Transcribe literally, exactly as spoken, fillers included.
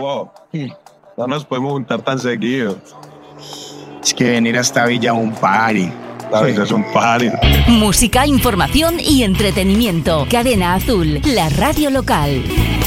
bro. No nos podemos juntar tan seguido. Es que venir hasta Villa es un party. La Villa es un party. Música, información y entretenimiento. Cadena Azul, la radio local.